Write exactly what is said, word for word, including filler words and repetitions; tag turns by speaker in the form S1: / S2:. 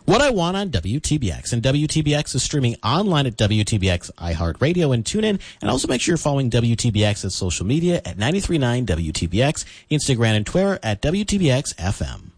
S1: What I Want on W T B X. And W T B X is streaming online at W T B X iHeartRadio and TuneIn. And also make sure you're following W T B X at social media at ninety-three point nine W T B X, Instagram and Twitter at W T B X F M.